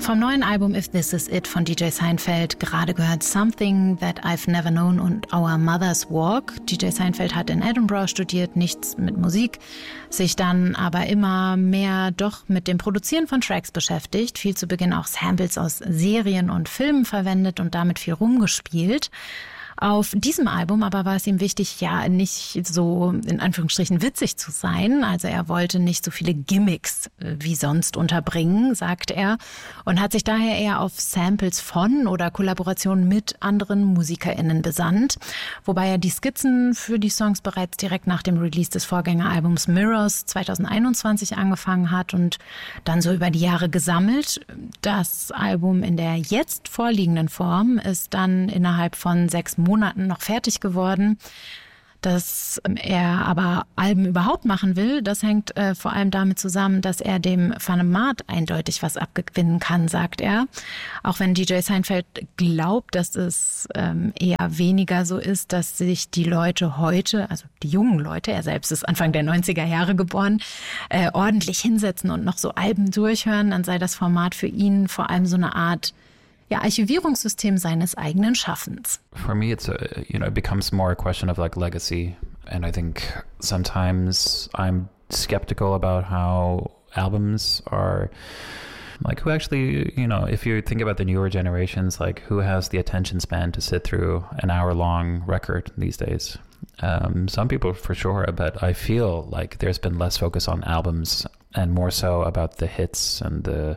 Vom neuen Album If This Is It von DJ Seinfeld gerade gehört Something That I've Never Known und Our Mother's Walk. DJ Seinfeld hat in Edinburgh studiert, nichts mit Musik, sich dann aber immer mehr doch mit dem Produzieren von Tracks beschäftigt, viel zu Beginn auch Samples aus Serien und Filmen verwendet und damit viel rumgespielt. Auf diesem Album aber war es ihm wichtig, ja, nicht so in Anführungsstrichen witzig zu sein. Also er wollte nicht so viele Gimmicks wie sonst unterbringen, sagt er, und hat sich daher eher auf Samples von oder Kollaborationen mit anderen MusikerInnen besannt. Wobei er die Skizzen für die Songs bereits direkt nach dem Release des Vorgängeralbums Mirrors 2021 angefangen hat und dann so über die Jahre gesammelt. Das Album in der jetzt vorliegenden Form ist dann innerhalb von 6 Monaten noch fertig geworden. Dass er aber Alben überhaupt machen will, das hängt vor allem damit zusammen, dass er dem Format eindeutig was abgewinnen kann, sagt er. Auch wenn DJ Seinfeld glaubt, dass es eher weniger so ist, dass sich die Leute heute, also die jungen Leute, er selbst ist Anfang der 90er Jahre geboren, ordentlich hinsetzen und noch so Alben durchhören, dann sei das Format für ihn vor allem so eine Art Archivierungssystem seines eigenen Schaffens. For me, it's it becomes more a question of like legacy, and I think sometimes I'm skeptical about how albums are. Like who actually, if you think about the newer generations, like who has the attention span to sit through an hour-long record these days? Some people for sure, but I feel like there's been less focus on albums and more so about the hits and the,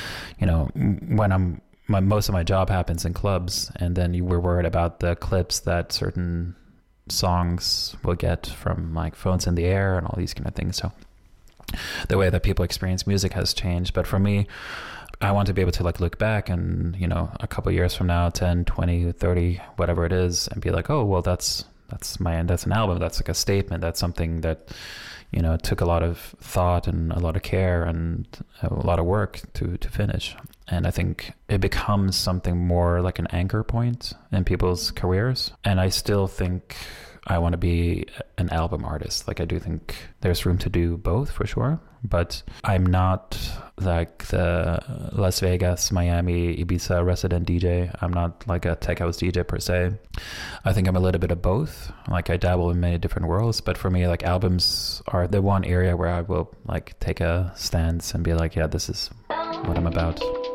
when most of my job happens in clubs, and then you were worried about the clips that certain songs will get from like Phones in the Air and all these kind of things. So the way that people experience music has changed. But for me, I want to be able to like look back and, a couple of years from now, 10, 20, 30, whatever it is, and be like, oh, well, that's an album. That's like a statement. That's something that, took a lot of thought and a lot of care and a lot of work to finish. And I think it becomes something more like an anchor point in people's careers. And I still think I want to be an album artist. Like I do think there's room to do both for sure. But I'm not like the Las Vegas, Miami, Ibiza resident DJ. I'm not like a tech house DJ per se. I think I'm a little bit of both. Like I dabble in many different worlds. But for me, like albums are the one area where I will like take a stance and be like, yeah, this is what I'm about.